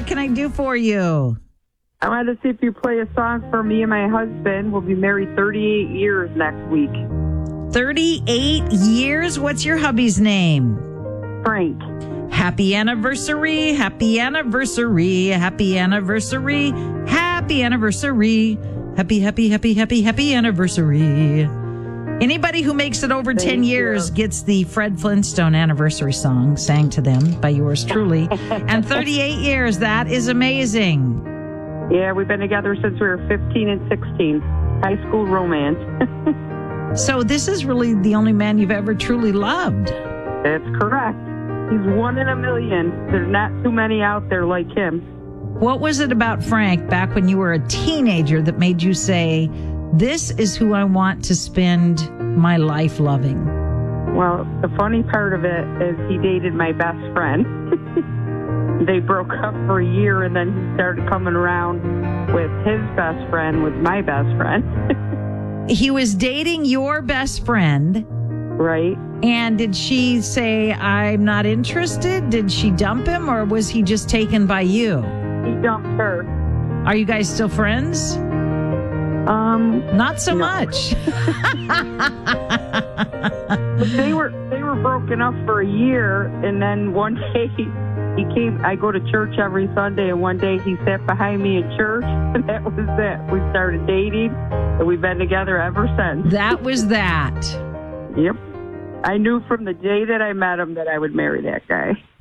What can I do for you? I wanted to see if you play a song for me and my husband. We'll be married 38 years next week. 38 years? What's your hubby's name? Frank. Happy anniversary, happy anniversary, happy anniversary, happy anniversary, happy anniversary. Anybody who makes it over 10 years gets the Fred Flintstone anniversary song sang to them by yours truly. And 38 years, that is amazing. Yeah, we've been together since we were 15 and 16. High school romance. So this is really the only man you've ever truly loved. That's correct. He's one in a million. There's not too many out there like him. What was it about Frank back when you were a teenager that made you say, this is who I want to spend my life loving? Well, the funny part of it is he dated my best friend. They broke up for a year, and then he started coming around with his best friend, with my best friend. He was dating your best friend. Right. And did she say, I'm not interested? Did she dump him, or was he just taken by you? He dumped her. Are you guys still friends? Not so much. But they were broken up for a year, and then one day he came. I go to church every Sunday, and one day he sat behind me in church, and that was it. We started dating, and we've been together ever since. That was that. Yep. I knew from the day that I met him that I would marry that guy.